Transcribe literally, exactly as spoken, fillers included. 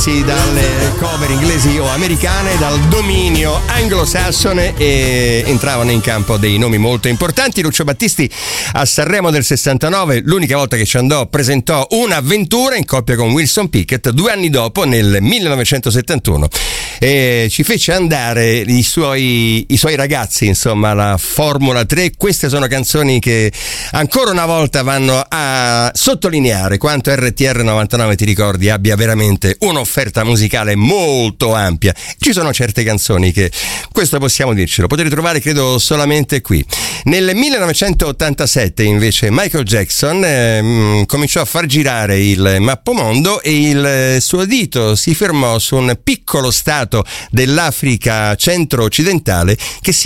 diversi dalle cover inglesi o americane, dal dominio anglosassone, e entravano in campo dei nomi molto importanti. Lucio Battisti a Sanremo del sessantanove, l'unica volta che ci andò, presentò Un'avventura in coppia con Wilson Pickett. Due anni dopo, nel millenovecentosettantuno, e ci fece andare i suoi, i suoi ragazzi, insomma, alla Formula tre. Queste sono canzoni che ancora una volta vanno a sottolineare quanto R T R novantanove, ti ricordi, abbia veramente un'offerta musicale molto ampia. Ci sono certe canzoni che, questo possiamo dircelo, potete trovare credo solamente qui. Nel millenovecentottantasette invece Michael Jackson eh, cominciò a far girare il mappamondo e il suo dito si fermò su un piccolo stato dell'Africa centro-occidentale che si